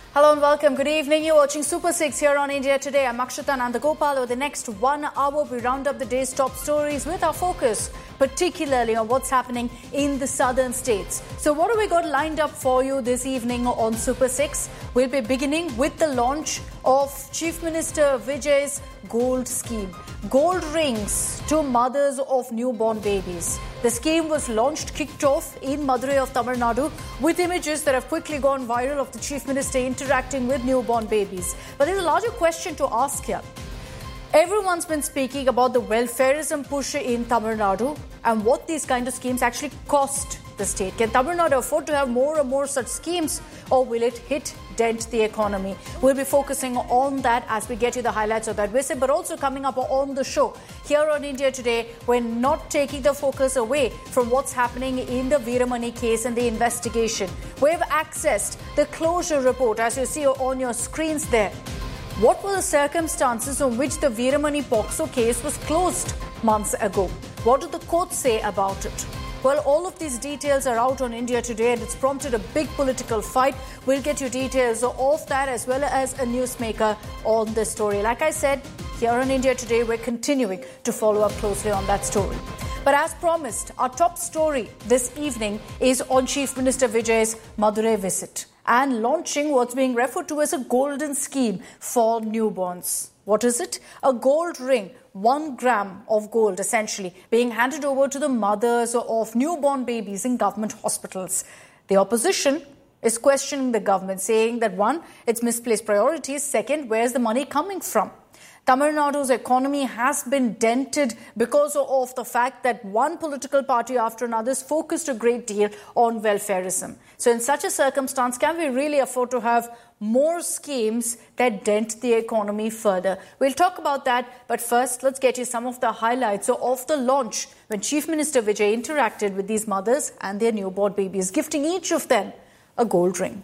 Hello and welcome. Good evening. You're watching Super 6 here on India Today. I'm Akshita Nandagopal. Over the next 1 hour, we round up the day's top stories with our focus particularly on what's happening in the southern states. So what have we got lined up for you this evening on Super 6? We'll be beginning with the launch of Chief Minister Vijay's Gold Scheme. Gold rings to mothers of newborn babies. The scheme was kicked off in Madurai of Tamil Nadu with images that have quickly gone viral of the Chief Minister interacting with newborn babies. But there's a larger question to ask here. Everyone's been speaking about the welfareism push in Tamil Nadu and what these kind of schemes actually cost the state. Can Tamil Nadu afford to have more and more such schemes, or will it dent the economy? We'll be focusing on that as we get you the highlights of that visit, but also coming up on the show here on India Today, we're not taking the focus away from what's happening in the Veeramani case and the investigation. We've accessed the closure report, as you see on your screens there. What were the circumstances on which the Veeramani POCSO case was closed months ago? What did the court say about it? Well, all of these details are out on India Today and it's prompted a big political fight. We'll get you details of that as well as a newsmaker on this story. Like I said, here on India Today, we're continuing to follow up closely on that story. But as promised, our top story this evening is on Chief Minister Vijay's Madurai visit and launching what's being referred to as a golden scheme for newborns. What is it? A gold ring, 1 gram of gold essentially, being handed over to the mothers of newborn babies in government hospitals. The opposition is questioning the government, saying that one, it's misplaced priorities. Second, where's the money coming from? Tamil Nadu's economy has been dented because of the fact that one political party after another has focused a great deal on welfareism. So in such a circumstance, can we really afford to have more schemes that dent the economy further? We'll talk about that, but first, let's get you some of the highlights of the launch when Chief Minister Vijay interacted with these mothers and their newborn babies, gifting each of them a gold ring.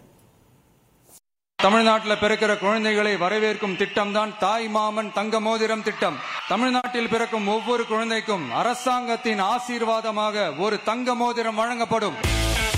தமிழ்நாட்டில் பிறக்கிற குழந்தைகளை வரவேற்கும் திட்டம் தான் தாய் மாமன் தங்க மோதிரம் திட்டம். தமிழ்நாட்டில் பிறக்கும் ஒவ்வொரு குழந்தைக்கும் அரசாங்கத்தின் ஆசீர்வாதமாக ஒரு தங்க மோதிரம் வழங்கப்படும்.